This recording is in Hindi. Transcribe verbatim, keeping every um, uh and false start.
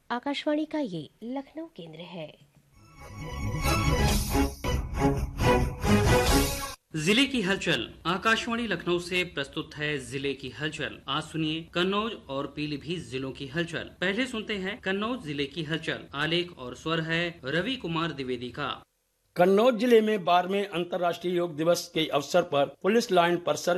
आकाशवाणी का ये लखनऊ केंद्र है। जिले की हलचल आकाशवाणी लखनऊ से प्रस्तुत है। जिले की हलचल आज सुनिए कन्नौज और पीलीभीत जिलों की हलचल। पहले सुनते हैं कन्नौज जिले की हलचल। आलेख और स्वर है रवि कुमार द्विवेदी का। कन्नौज जिले में बारहवें अंतर्राष्ट्रीय योग दिवस के अवसर पर पुलिस लाइन परिसर